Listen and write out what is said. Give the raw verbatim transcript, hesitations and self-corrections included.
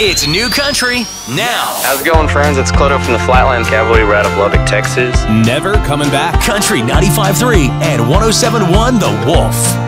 It's New Country now. How's it going, friends? It's Clodo from the Flatland Cavalry. We're out of Lubbock, Texas. Never coming back. Country ninety-five point three and one oh seven point one The Wolf.